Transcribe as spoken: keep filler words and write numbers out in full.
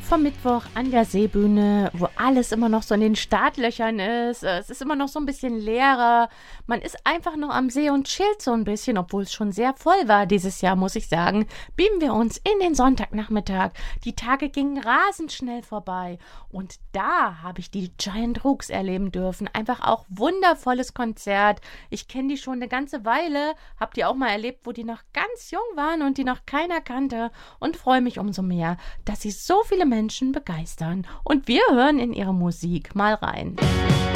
vom Mittwoch an der Seebühne, wo alles immer noch so in den Startlöchern ist. Es ist immer noch so ein bisschen leerer. Man ist einfach noch am See und chillt so ein bisschen, obwohl es schon sehr voll war dieses Jahr, muss ich sagen. Beamen wir uns in den Sonntagnachmittag. Die Tage gingen rasend schnell vorbei. Und da habe ich die Giant Rooks erleben dürfen. Einfach auch wundervolles Konzert. Ich kenne die schon eine ganze Weile. Habt ihr auch mal erlebt, wo die noch ganz jung waren und die noch keiner kannte. Und freue mich umso mehr, dass sie so viele Menschen begeistern. Und wir hören in ihre Musik mal rein.